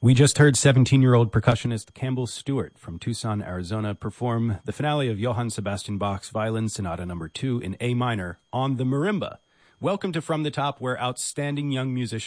We just heard 17-year-old percussionist Campbell Stewart from Tucson, Arizona, perform the finale of Johann Sebastian Bach's Violin Sonata No. 2 in A minor on the marimba. Welcome to From the Top, where outstanding young musicians